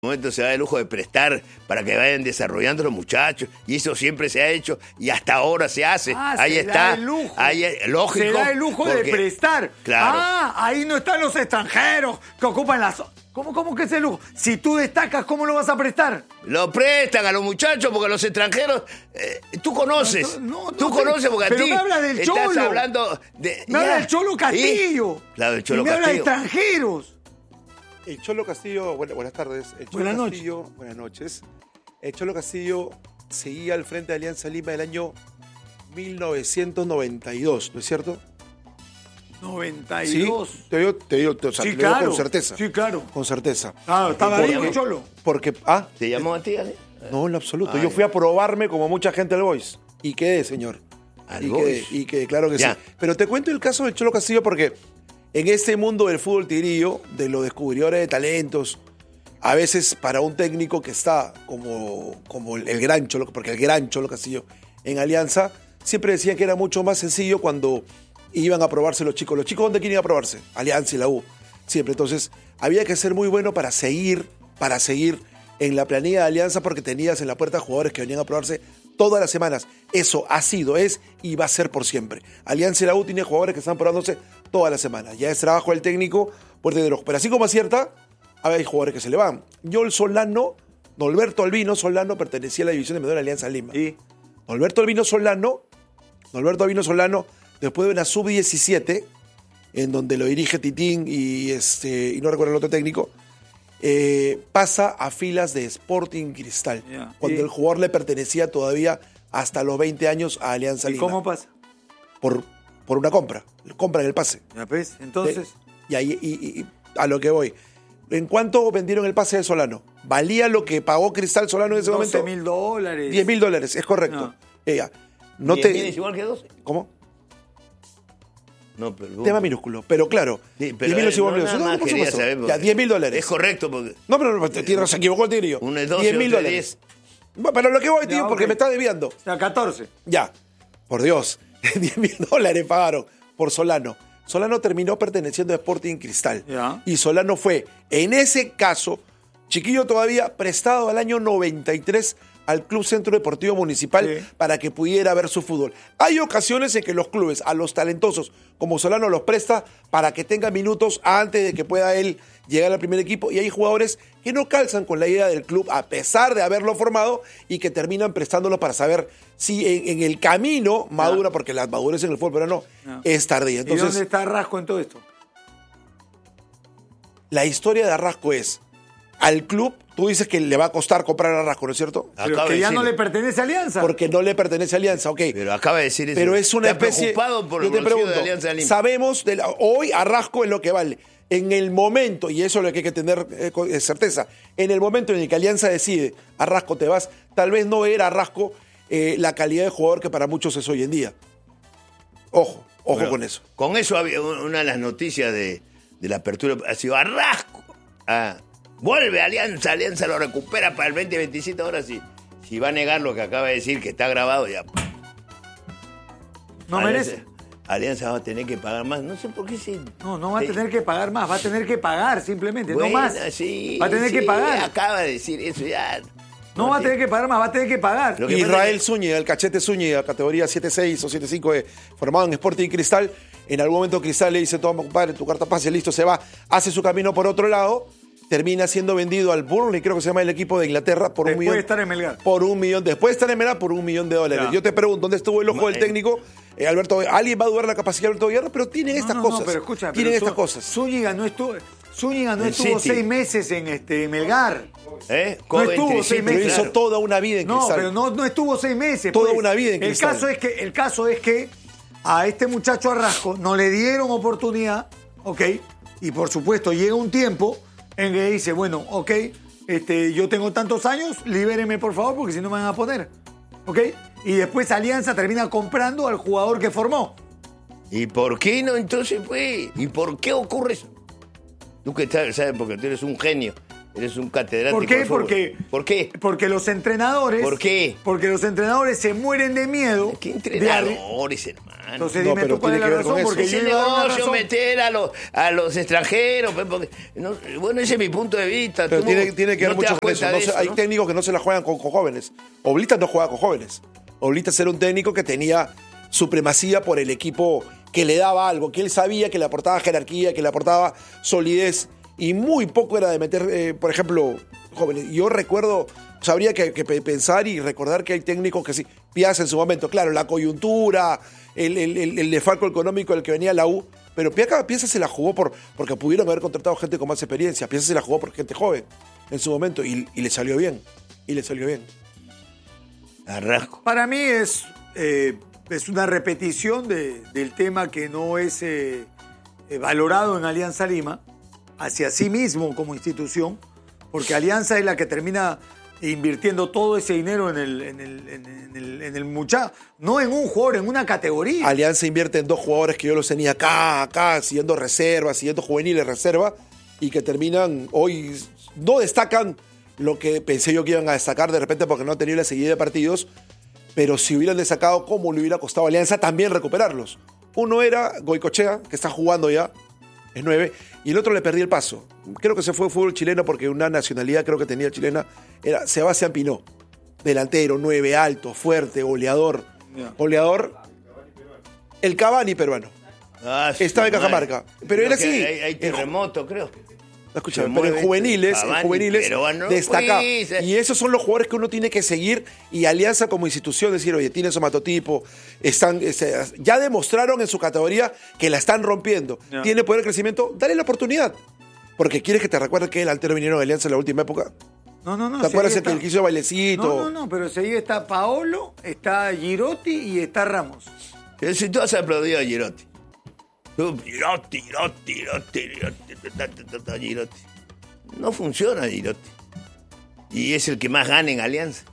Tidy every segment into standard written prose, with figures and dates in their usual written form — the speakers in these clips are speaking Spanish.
momento se da el lujo de prestar para que vayan desarrollando los muchachos, y eso siempre se ha hecho y hasta ahora se hace. Ahí se está. Da el lujo. Lógico. Se da el lujo de prestar. Claro. Ahí no están los extranjeros que ocupan las... ¿Cómo que es el lujo? Si tú destacas, ¿cómo lo vas a prestar? Lo prestan a los muchachos porque los extranjeros... tú conoces. Tú conoces porque pero a ti me habla del estás Cholo. hablando de... Me habla del Cholo Castillo. Claro, el Cholo y me habla de Castillo. extranjeros. El Cholo Castillo, buenas tardes. El Cholo Buenas Castillo, buenas noches. El Cholo Castillo seguía al frente de Alianza Lima del año 1992, ¿no es cierto? 92. Sí, te digo, o sea, Sí, te lo digo claro. con certeza. Sí, claro. Con certeza. Estaba ahí ¿Por qué? el Cholo. Porque, ¿Te llamó a ti, Ale? no, en lo absoluto. Ah, Yo ya. fui a probarme como mucha gente al Boys. Y quedé, señor. ¿Al Y Boys? quedé, claro que Ya. sí. Pero te cuento el caso del Cholo Castillo porque en este mundo del fútbol tigrillo, de los descubridores de talentos, a veces para un técnico que está como el gran Cholo, porque el gran Cholo Castillo en Alianza, siempre decían que era mucho más sencillo cuando iban a probarse los chicos. ¿Los chicos dónde quieren ir a probarse? Alianza y la U. Siempre. Entonces, había que ser muy bueno para seguir en la planilla de Alianza porque tenías en la puerta jugadores que venían a probarse todas las semanas. Eso ha sido, es y va a ser por siempre. Alianza y la U tiene jugadores que están probándose todas las semanas. Ya es trabajo del técnico por tener ojo. Pero así como acierta, hay jugadores que se le van. Joel Solano, Norberto Albino Solano pertenecía a la división de menor de Alianza Lima. Sí. Norberto Albino Solano, después de una sub-17, en donde lo dirige Titín y no recuerdo el otro técnico, pasa a filas de Sporting Cristal, Ya. cuando Sí. el jugador le pertenecía todavía hasta los 20 años a Alianza ¿Y Lima. cómo pasa? Por una compra en el pase. Ya ves, entonces... Y ahí y a lo que voy. ¿En cuánto vendieron el pase de Solano? ¿Valía lo que pagó Cristal Solano en ese momento? $12,000. $10,000, es correcto. No. Ella, no ¿10.000 te... es igual que 12? ¿Cómo? No, pero... Tema minúsculo, pero claro. Sí, pero 10.000 es igual que nada 12. más por quería supuesto. saber, porque Ya, $10,000. Es correcto, porque... No, pero se equivocó el tigrillo. Uno es 12, $10,000. otro es 10. Bueno, pero lo que voy, tío, Ya, porque ok. me está desviando. O sea, 14. Ya, por Dios, $10,000 pagaron por Solano. Solano terminó perteneciendo a Sporting Cristal. Ya. Y Solano fue, en ese caso, chiquillo todavía, prestado al año 93 al Club Centro Deportivo Municipal Sí. para que pudiera ver su fútbol. Hay ocasiones en que los clubes, a los talentosos, como Solano, los presta para que tenga minutos antes de que pueda él llegar al primer equipo. Y hay jugadores que no calzan con la idea del club, a pesar de haberlo formado, y que terminan prestándolo para saber si en el camino madura, porque la madurez en el fútbol peruano es tardía. ¿Y Entonces, dónde está Rasco en todo esto? la historia de Arrasco es, al club, tú dices que le va a costar comprar a Arrasco, ¿no es cierto? Pero Acaba que de ya no decirlo. le pertenece a Alianza. Porque no le pertenece a Alianza, ok. Pero acaba de decir eso. Pero es una Está especie... preocupado por el yo te bolsillo pregunto, de Alianza Lima. sabemos, hoy Arrasco es lo que vale. En el momento, y eso es lo que hay que tener certeza, en el momento en el que Alianza decide, Arrasco te vas, tal vez no era Arrasco la calidad de jugador que para muchos es hoy en día. Ojo Bueno, con eso. Con eso había una de las noticias de la apertura, ha sido Arrasco. Vuelve Alianza lo recupera para el 2027. Ahora sí, si va a negar lo que acaba de decir, que está grabado ya. No Alianza- merece. Alianza va a tener que pagar más. No sé por qué sí. No va a tener que pagar más, va a tener que pagar simplemente, Bueno, no más. sí, va a tener que sí, pagar. Acaba de decir eso ya. No va a tener que pagar más, va a tener que pagar. Lo que pasa Israel es que- Zúñiga, el cachete Zúñiga, categoría 7-6 o 7-5, formado en Sporting Cristal. En algún momento Cristal le dice, toma, compadre, tu carta pase, listo, se va. Hace su camino por otro lado, termina siendo vendido al Burnley, creo que se llama el equipo de Inglaterra, por Después un millón. de estar en Melgar. Por un millón. Después de estar en Melgar, por $1 millón. Ya. Yo te pregunto, ¿dónde estuvo el ojo del técnico? Alberto, alguien va a dudar la capacidad de Alberto Villarra, pero tienen estas cosas. No, pero escucha. Tienen pero estas cosas. Zúñiga no estuvo El estuvo City. 6 meses en Melgar. Coventry, estuvo sí, 6 Pero meses. hizo claro. toda una vida en No, Cristal. pero no estuvo 6 meses. Toda pues. una vida en el Cristal. caso es que a este muchacho Arrasco no le dieron oportunidad, ¿ok? Y por supuesto llega un tiempo en que dice, bueno, ok, yo tengo tantos años, libéreme por favor, porque si no me van a poner, ¿ok? Y después Alianza termina comprando al jugador que formó. ¿Y por qué no entonces, pues? ¿Y por qué ocurre eso? Tú que sabes, porque tú eres un genio Eres un catedrático. ¿Por qué? de fútbol. ¿Por qué? Porque los entrenadores. ¿Por qué? Porque los entrenadores se mueren de miedo. ¿Qué entrenadores, hermano? Entonces No, dime pero tú cuál es la tiene que ver con razón, eso. porque Ese yo iba a dar una negocio razón. meter a los extranjeros. Pues, porque, no, bueno, ese es mi punto de vista. Pero ¿Tú tiene que ver no te mucho das con eso. cuenta de Hay ¿no? técnicos que no se la juegan con jóvenes. Oblitas no juega con jóvenes. Oblitas era un técnico que tenía supremacía por el equipo, que le daba algo, que él sabía que le aportaba jerarquía, que le aportaba solidez, y muy poco era de meter, por ejemplo, jóvenes. Yo recuerdo, habría que pensar y recordar que hay técnicos que sí, Piazza en su momento, claro, la coyuntura, el desfalco económico del que venía la U, pero Piazza se la jugó porque pudieron haber contratado gente con más experiencia. Piazza se la jugó por gente joven en su momento y le salió bien. Y le salió bien. Arrasco. Para mí es una repetición del tema que no es valorado en Alianza Lima hacia sí mismo como institución, porque Alianza es la que termina invirtiendo todo ese dinero en el muchacho, no en un jugador, en una categoría. Alianza invierte en 2 jugadores que yo los tenía acá, siguiendo reservas, siguiendo juveniles reserva, y que terminan hoy, no destacan lo que pensé yo que iban a destacar de repente porque no han tenido la seguida de partidos, pero si hubieran destacado, ¿cómo le hubiera costado a Alianza también recuperarlos? Uno era Goicochea, que está jugando ya, es 9, y el otro le perdí el paso. Creo que se fue fútbol chileno porque una nacionalidad creo que tenía chilena, era Sebastián Pinó, delantero, 9, alto, fuerte, goleador. Ya. Goleador, el Cavani peruano. Estaba en Cajamarca, pero era así. Hay terremoto, creo. Escucha, Se pero en mueve juveniles, Cavani, peruano, destaca. pues. Y esos son los jugadores que uno tiene que seguir, y Alianza como institución decir, oye, tiene somatotipo, ya demostraron en su categoría que la están rompiendo, Ya. tiene poder de crecimiento, dale la oportunidad. Porque quieres que te recuerde que el altero vinieron a Alianza en la última época. No. ¿Te acuerdas si el que ahí el que hizo bailecito? No, pero si ahí está Paolo, está Girotti y está Ramos. Pero si tú has aplaudido a Girotti. Girotti. No funciona Girotti. Y es el que más gana en Alianza.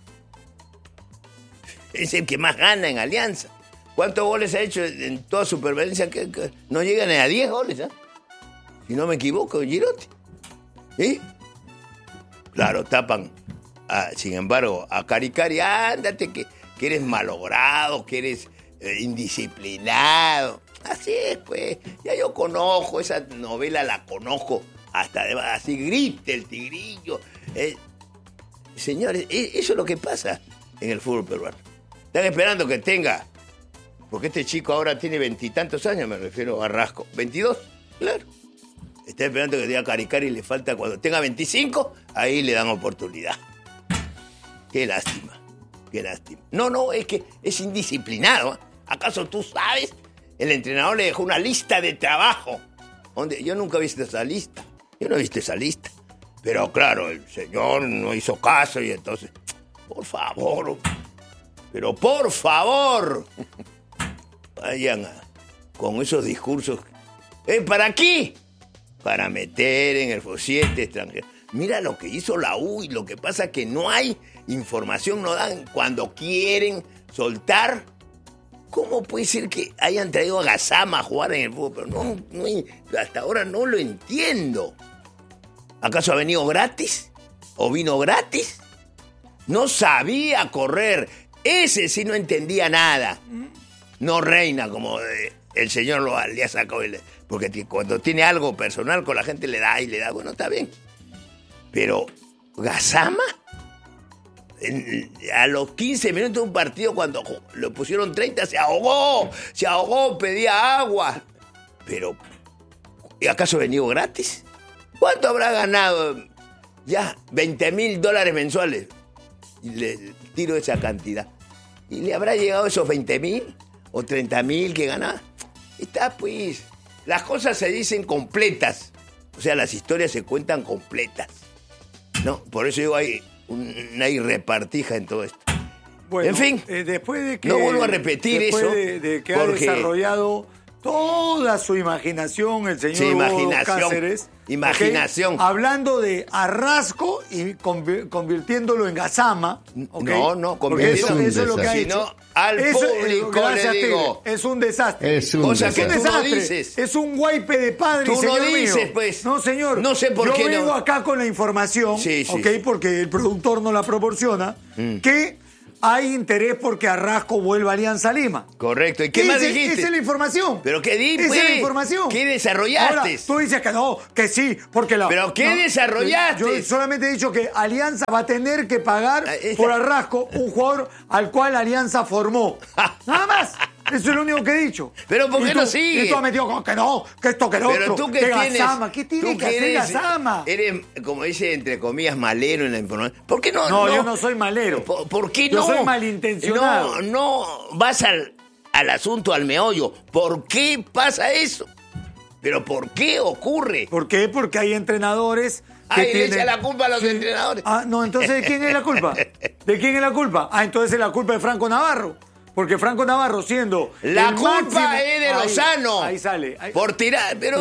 Es el que más gana en Alianza. ¿Cuántos goles ha hecho en toda su permanencia? Que no llegan a 10 goles, ¿ah? Si no me equivoco, Girotti. ¿Sí? Claro, tapan. Sin embargo, a Caricari, ándate, que eres malogrado, que eres indisciplinado. Así es, pues. Ya yo conozco, esa novela la conozco. Hasta así grite el tigrillo. Señores, eso es lo que pasa en el fútbol peruano. Están esperando que tenga, porque este chico ahora tiene 20 y tantos años, me refiero a Rasco. 22, claro. Está esperando que diga Caricari y le falta cuando tenga 25, ahí le dan oportunidad. Qué lástima, qué lástima. No, es que es indisciplinado. ¿Eh? ¿Acaso tú sabes? El entrenador le dejó una lista de trabajo. ¿Dónde? Yo nunca he visto esa lista. Yo no he visto esa lista. Pero claro, el señor no hizo caso y entonces, por favor, pero por favor, vayan con esos discursos. ¿Para qué? Para meter en el fosiete extranjero. Mira lo que hizo la U y lo que pasa es que no hay información, no dan cuando quieren soltar. ¿Cómo puede ser que hayan traído a Gassama a jugar en el fútbol? Pero no, hasta ahora no lo entiendo. ¿Acaso ha venido gratis? ¿O vino gratis? No sabía correr. Ese sí no entendía nada. No reina como el señor le ha sacado. Porque cuando tiene algo personal con la gente le da y le da. Bueno, está bien. Pero, ¿Gassama? A los 15 minutos de un partido, cuando lo pusieron 30, se ahogó, pedía agua. Pero, ¿acaso ha venido gratis? ¿Cuánto habrá ganado? Ya, $20,000 mensuales. Y le tiro esa cantidad. ¿Y le habrá llegado esos 20,000 o 30,000 que ganaba? Está pues, las cosas se dicen completas. O sea, las historias se cuentan completas. No, por eso digo, hay una irrepartija en todo esto. Bueno, en fin, después de que no vuelvo a repetir después eso. de que ha porque desarrollado toda su imaginación el señor Sí, imaginación. Cáceres. Imaginación. ¿ok? Hablando de Arrasco y convirtiéndolo en Gazama. ¿ok? No, Porque eso convirtiéndolo. es lo que ha Si hecho. no, al público gracias, le digo. Tigre, es un desastre. Es un Cosa que Es un tú no desastre. dices. Es un guaype de padre, Tú no señor dices, mío. pues. No, señor. No sé por qué Yo no. vengo acá con la información, Sí, ¿ok? sí. Porque el productor no la proporciona, que hay interés porque Arrasco vuelva a Alianza Lima. Correcto. ¿Y qué más dijiste? Esa es la información. ¿Pero qué di, Esa pues? es la información. ¿Qué desarrollaste? Ahora, tú dices que no, que sí, porque la... ¿Pero qué desarrollaste? Yo solamente he dicho que Alianza va a tener que pagar por Arrasco un jugador al cual Alianza formó. Nada más. Eso es lo único que he dicho. ¿Pero por qué Y tú- no sigue? Y tú has metido con que no, que esto, que lo Pero otro. tú que que tienes... Gazama. ¿Qué tiene tú que hacer eres- Gazama? Eres, como dice, entre comillas, malero en la información. ¿Por qué no? No, yo no soy malero. ¿Por qué Yo no? soy malintencionado. No vas al asunto, al meollo. ¿Por qué pasa eso? ¿Pero por qué ocurre? ¿Por qué? Porque hay entrenadores que Ay, le tienen... echa la culpa a los entrenadores. Ah, no, entonces ¿de quién es la culpa? ¿De quién es la culpa? Ah, entonces es la culpa de Franco Navarro. Porque Franco Navarro siendo La el culpa máximo- es de Lozano. Ahí sale. Ahí- Por tirar, pero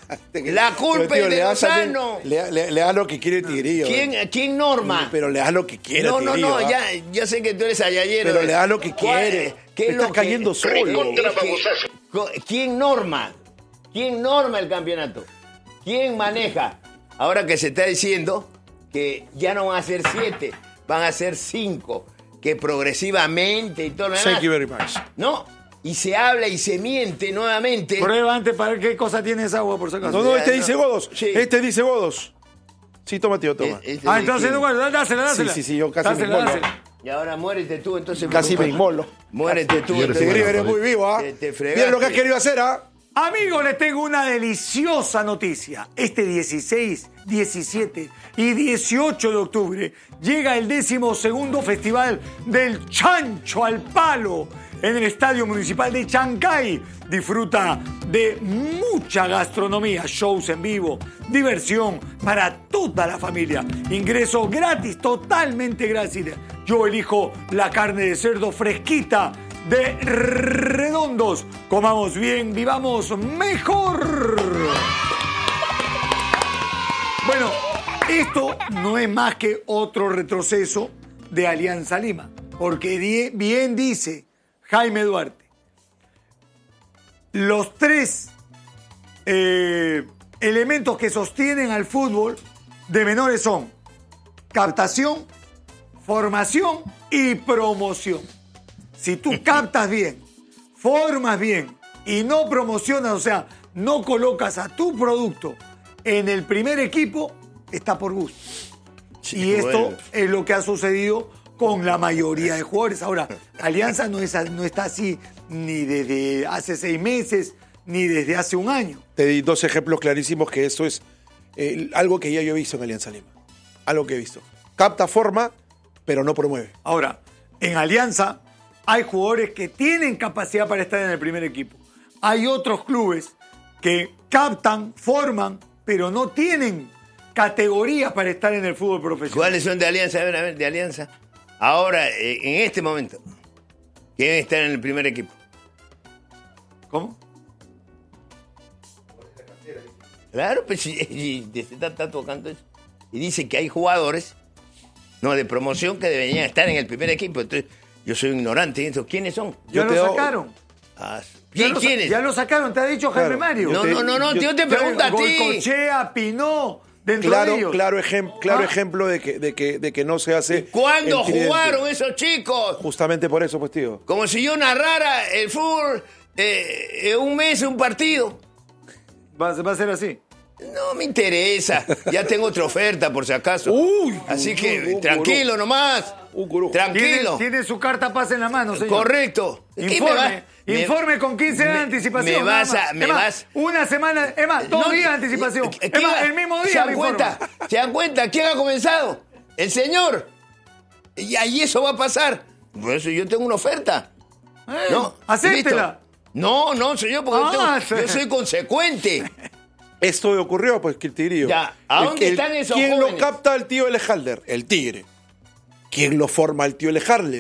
la culpa Pero, tío, es de le das también- Lozano. Le da lo que quiere el Tigrillo. ¿Quién norma? Pero le da lo que quiere No, el no, Tigrillo. no, ¿ah? ya sé que tú eres ayayero. Pero le da lo que ¿Cuál- quiere. ¿Qué Te es lo estás cayendo solo. Es que- ¿Quién norma? ¿Quién norma el campeonato? ¿Quién maneja? Ahora que se está diciendo que ya no van a ser 7, van a ser 5, que progresivamente y todo lo demás. Thank you very much. No, y se habla y se miente nuevamente. Prueba antes para ver qué cosa tiene esa agua, por si acaso. No, este no. dice Godos. Sí. Este dice Godos. Sí, toma, tío, toma. Entonces, bueno, dásela. Sí, yo casi me inmolo. Y ahora muérete tú, entonces. Casi me inmolo. Muérete tú. Yo entonces. sé, Tigrillo, eres muy vivo, ¿ah? Te fregaste. Mira lo que has querido hacer, ¿ah? Amigos, les tengo una deliciosa noticia. Este 16, 17 y 18 de octubre llega el 12º Festival del Chancho al Palo en el Estadio Municipal de Chancay. Disfruta de mucha gastronomía, shows en vivo, diversión para toda la familia. Ingreso gratis, totalmente gratis. Yo elijo la carne de cerdo fresquita de Redondos. Comamos bien, vivamos mejor. Bueno, esto no es más que otro retroceso de Alianza Lima, porque bien dice Jaime Duarte, los tres elementos que sostienen al fútbol de menores son captación, formación y promoción. Si tú captas bien, formas bien y no promocionas, o sea, no colocas a tu producto en el primer equipo, está por gusto. Sí, y esto bueno. es lo que ha sucedido con la mayoría de jugadores. Ahora, Alianza no está así ni desde hace 6 meses, ni desde hace un año. Te di 2 ejemplos clarísimos que esto es algo que ya yo he visto en Alianza Lima. Algo que he visto. Capta forma, pero no promueve. Ahora, en Alianza hay jugadores que tienen capacidad para estar en el primer equipo. Hay otros clubes que captan, forman, pero no tienen categorías para estar en el fútbol profesional. ¿Cuáles son de Alianza? A ver, de Alianza. Ahora, en este momento, ¿quién está en el primer equipo? ¿Cómo? Claro, pues y se está tocando eso. Y dice que hay jugadores no de promoción que deberían estar en el primer equipo. Entonces, yo soy ignorante. ¿Eso quiénes son? Ya lo sacaron. Ah, ¿Quiénes? Ya lo sacaron, te ha dicho Jaime Claro. Mario. No, yo te pregunto a ti. Goicoechea, Pinó, dentro de ellos. Claro ejemplo de que no se hace. ¿Cuándo el tridente. jugaron esos chicos? Justamente por eso, pues, tío. Como si yo narrara el fútbol un mes, un partido. Va a ser así. No me interesa. Ya tengo otra oferta, por si acaso. Uy, Así que un tranquilo nomás. Un gurú. Tranquilo. Tiene su carta paz en la mano, señor. Correcto. Informe con 15 días de anticipación. Una semana, es más, 2 días de anticipación. Es más, el mismo día me informa. ¿Se dan cuenta? ¿Quién ha comenzado? El señor. Y ahí eso va a pasar. Por eso yo tengo una oferta. ¿No? Acéptela. ¿Listo? No, señor, porque yo soy consecuente. Esto ocurrió, pues, que el Tigrillo. Ya, ¿a dónde están esos ¿Quién jóvenes? lo capta al tío Elejalder? El Tigre. ¿Quién lo forma al tío Elejalder?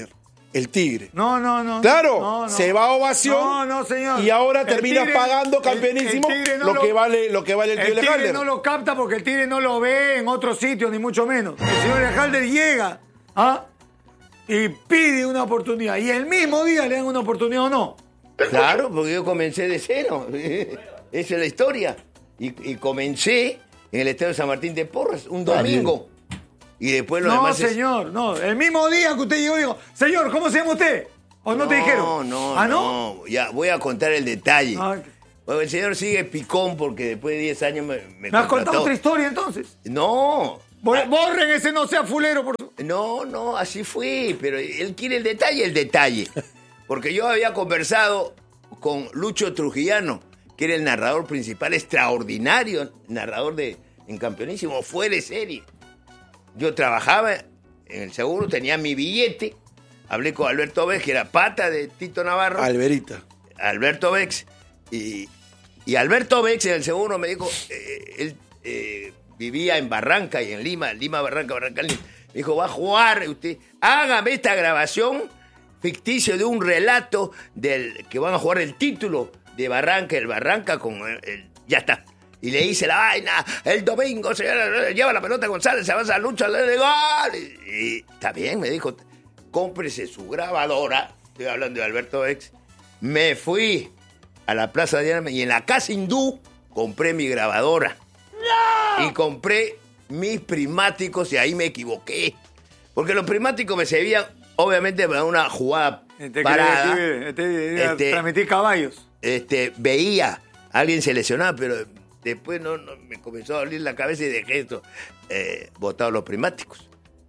el Tigre. No. Claro, no. se va a Ovación. No, señor. Y ahora El terminas Tigre- pagando campeonísimo el Tigre no lo que vale el tío El Tigre Lejalder. no lo capta porque el Tigre no lo ve en otros sitios, ni mucho menos. El señor Lejalder llega y pide una oportunidad. Y el mismo día le dan una oportunidad o no. Claro, porque yo comencé de cero. Esa es la historia. Y comencé en el Estadio San Martín de Porres, un domingo. Y después lo No, demás señor, no. El mismo día que usted llegó, dijo, señor, ¿cómo se llama usted? ¿O no te dijeron? No, ¿Ah, no? no. Ya, voy a contar el detalle. Ah, Bueno, el señor sigue picón porque después de 10 años me ¿Me has contrató. contado otra historia entonces? No. Borren ese no sea fulero, por favor. No, así fue, pero él quiere el detalle. Porque yo había conversado con Lucho Trujillano, que era el narrador principal, extraordinario narrador en Campeonísimo, fuera de serie. Yo trabajaba en el seguro, tenía mi billete, hablé con Alberto Vex, que era pata de Tito Navarro. Alberita. Alberto Vex, y Alberto Vex en el seguro me dijo, él vivía en Barranca y en Lima, Barranca, Lima. Me dijo, va a jugar usted, hágame esta grabación ficticio de un relato del que van a jugar el título de Barranca, el Barranca con ya está. Y le hice la vaina, el domingo, señor, lleva la pelota González, se avanza a lucha, de gol. Y está bien, me dijo, cómprese su grabadora, estoy hablando de Alberto Vex. Me fui a la Plaza de Diana y en la Casa Hindú compré mi grabadora. ¡No! Y compré mis prismáticos y ahí me equivoqué. Porque los prismáticos me servían, obviamente, para una jugada parada. Transmitir caballos. Veía a alguien se lesionaba, pero después no me comenzó a doler la cabeza y dejé esto botado los prismáticos.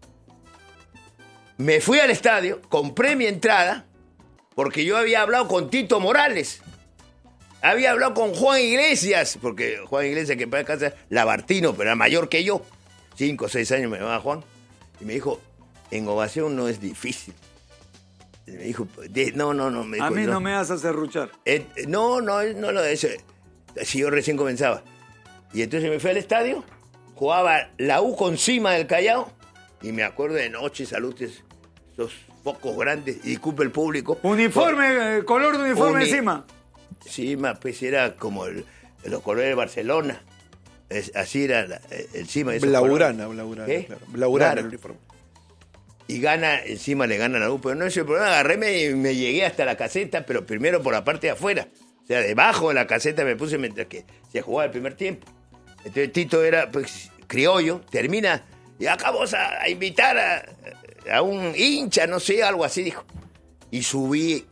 Me fui al estadio, compré mi entrada, porque yo había hablado con Tito Morales. Había hablado con Juan Iglesias, porque Juan Iglesias, que para casa, Labartino, pero era mayor que yo. 5 o 6 años me llamaba Juan. Y me dijo, en Ovación no es difícil. Y me dijo, no. Me dijo, a mí no me vas a hacer ruchar. No lo de eso. Si yo recién comenzaba. Y entonces me fui al estadio, jugaba la U con Cima del Callao, y me acuerdo de noche, saludes, esos focos grandes, y disculpe el público. Uniforme, color de uniforme encima. Cima, pues era como los colores de Barcelona. Así era el Cima. Blaugrana, ¿Qué? claro. Blaugrana Claro. el uniforme. Y encima le gana la U, pero no es el problema. Agarré y me llegué hasta la caseta, pero primero por la parte de afuera. O sea, debajo de la caseta me puse mientras que se jugaba el primer tiempo. Entonces Tito era pues criollo, termina, y acá vamos a invitar a un hincha, no sé, algo así, dijo. Y subí,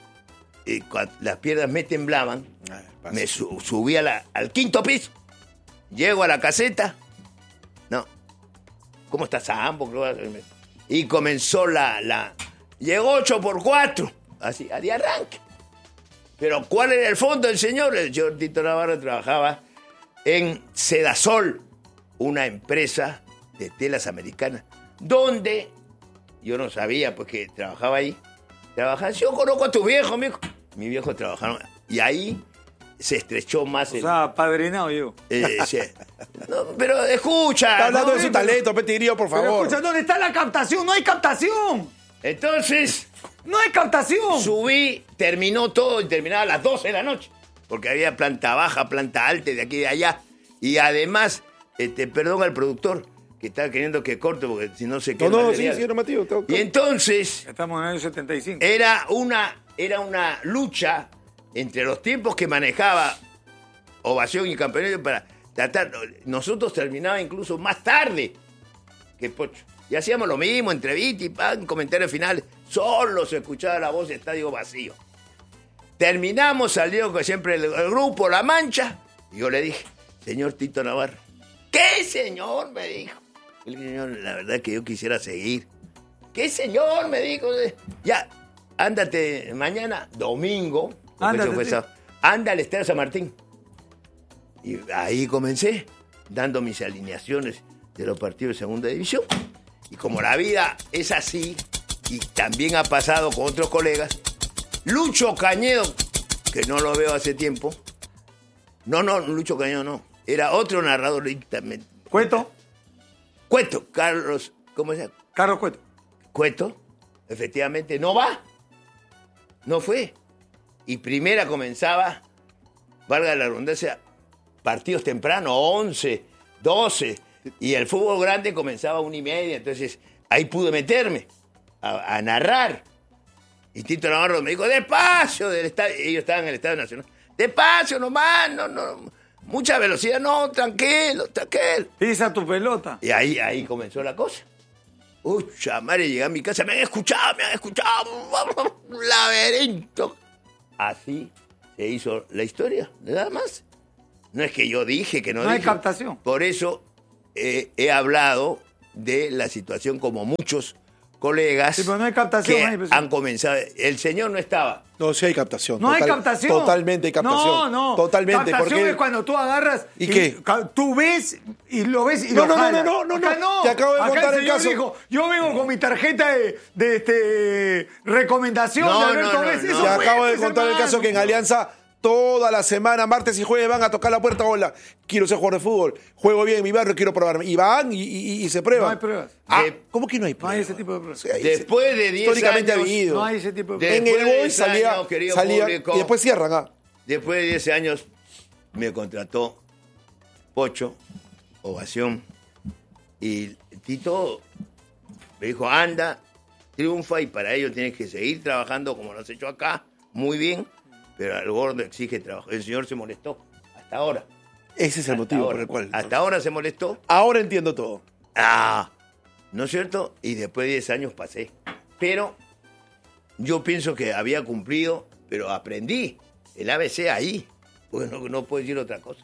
las piernas me temblaban, me subí al 5.º piso, llego a la caseta, no, ¿cómo está Sambo? Y comenzó llegó 8x4, así, de arranque. Pero ¿cuál era el fondo del señor? El señor Tito Navarro trabajaba en Sedasol, una empresa de telas americanas, donde yo no sabía pues que trabajaba ahí. Yo conozco a tu viejo, mijo. Mi viejo trabajaron. Y ahí se estrechó más. O sea, padrinado yo. Sí. No, pero escucha. Está hablando ¿no? de su talento, Petirio, por Pero favor. escucha, ¿dónde está la captación? ¡No hay captación! Entonces, ¡No hay captación! subí, terminó todo y terminaba a las 12 de la noche. Porque había planta baja, planta alta, de aquí y de allá. Y además, perdón al productor, que estaba queriendo que corte, porque si no se queda. No, sí, Matías. Y entonces, Estamos en el año 75. era una lucha entre los tiempos que manejaba Ovación y Campeonato para tratar. Nosotros terminaba incluso más tarde que Pocho. Y hacíamos lo mismo, entrevista y pan, comentarios finales. Solo se escuchaba la voz de estadio vacío. Terminamos, salió siempre el grupo La Mancha. Y yo le dije, señor Tito Navarro. ¿Qué señor? Me dijo. El señor, la verdad que yo quisiera seguir. ¿Qué señor? Me dijo. Ya, ándate mañana, domingo. Ándate, sí. Anda al Estadio San Martín. Y ahí comencé, dando mis alineaciones de los partidos de segunda división. Y como la vida es así, y también ha pasado con otros colegas, Lucho Cañedo, que no lo veo hace tiempo. No, Lucho Cañedo no. Era otro narrador también. ¿Cueto? Cueto, Carlos, ¿cómo se llama? Carlos Cueto. Cueto, efectivamente no va. No fue. Y primera comenzaba, valga la redundancia, partidos tempranos, 11, 12. Y el fútbol grande comenzaba a 1:30. Entonces ahí pude meterme a narrar. Y Tito Navarro me dijo, despacio del estadio. Ellos estaban en el Estadio Nacional. Despacio nomás, no. Mucha velocidad, no, tranquilo. Pisa tu pelota. Y ahí comenzó la cosa. Uy, madre, llegué a mi casa, me han escuchado, un laberinto. Así se hizo la historia, nada más. No es que yo dije que no dije. No hay captación. Por eso he hablado de la situación como muchos colegas sí, pero no hay captación, que han comenzado. El señor no estaba. No, sí hay captación. No hay captación. Totalmente hay captación. No. Totalmente. Captación porque es cuando tú agarras ¿Y qué? Tú ves y lo ves y No, lo no, jalas. no. Acá no. Te acabo de Acá contar el señor caso. dijo, yo vengo con mi tarjeta de recomendación No, de Alberto no, Vez. no, Eso Te fue, acabo de pues, contar el hermano. caso que en Alianza toda la semana, martes y jueves, van a tocar la puerta. Hola, quiero ser jugador de fútbol. Juego bien en mi barrio, quiero probarme. Y van y se prueban. No hay pruebas. ¿Cómo que no hay No pruebas? hay ese tipo de pruebas. Sí, hay- Después de 10 históricamente años, ha habido. No hay ese tipo de De- En pruebas. el Después de Boy 10 salía, años, querido salía público. y después cierran. Después de 10 años me contrató Pocho, Ovación, y Tito me dijo, anda, triunfa, y para ello tienes que seguir trabajando como lo has hecho acá, muy bien, pero al gordo exige trabajo. El señor se molestó, hasta ahora. Ese es el Hasta motivo ahora. por el cual. Hasta ahora se molestó. Ahora entiendo todo. ¿No es cierto? Y después de 10 años pasé. Pero yo pienso que había cumplido, pero aprendí el ABC ahí. Porque no puedo decir otra cosa.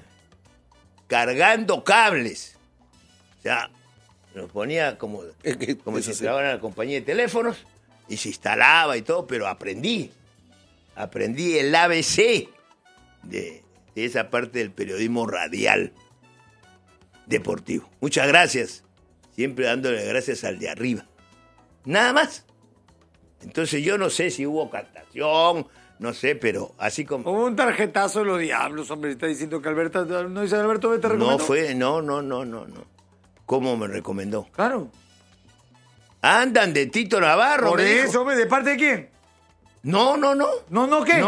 Cargando cables. O sea, nos ponía como si entraban a la compañía de teléfonos y se instalaba y todo, pero aprendí. Aprendí el ABC de esa parte del periodismo radial deportivo. Muchas gracias. Siempre dándole gracias al de arriba. Nada más. Entonces yo no sé si hubo captación, no sé, pero así como... Hubo un tarjetazo de los diablos, hombre. Está diciendo que Alberto... ¿No dice Alberto Vez te recomendó? No fue, no. ¿Cómo me recomendó? Claro. Andan de Tito Navarro. Por me dijo. eso, hombre, ¿de parte de quién? No. ¿No qué?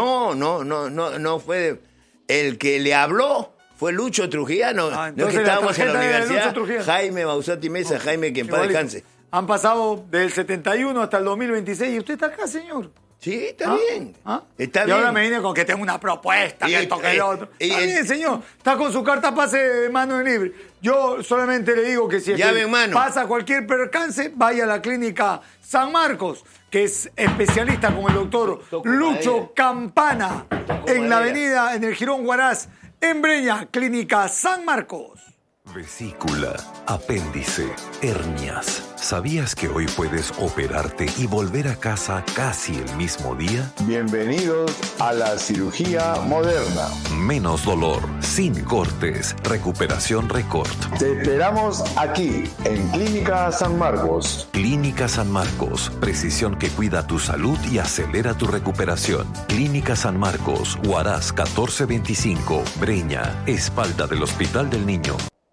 No fue de... El que le habló fue Lucho Trujillano. No es entonces que la estábamos en la tarjeta de universidad. Lucho Trujillano. Jaime Mausati Mesa, Jaime que en paz Igualito. descanse. Han pasado del 71 hasta el 2026 y usted está acá, señor. Sí, está bien. Está y bien. ahora me viene con que tengo una propuesta, Y que el- esto, que el otro. y Está el- bien, señor. Está con su carta pase de mano libre. Yo solamente le digo que si es Llave que en mano. pasa cualquier percance, vaya a la clínica San Marcos, que es especialista con el doctor Toco Lucho madera. Campana, Toco en la madera. avenida, en el Jirón Huaraz, en Breña, clínica San Marcos. Vesícula, apéndice, hernias. ¿Sabías que hoy puedes operarte y volver a casa casi el mismo día? Bienvenidos a la cirugía moderna. Menos dolor, sin cortes, recuperación récord. Te esperamos aquí, en Clínica San Marcos. Clínica San Marcos, precisión que cuida tu salud y acelera tu recuperación. Clínica San Marcos, Huaraz 1425, Breña, espalda del Hospital del Niño.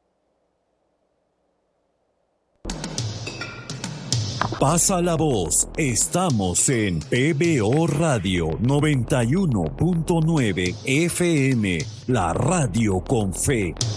Pasa la voz. Estamos en PBO Radio 91.9 FM, la radio con fe.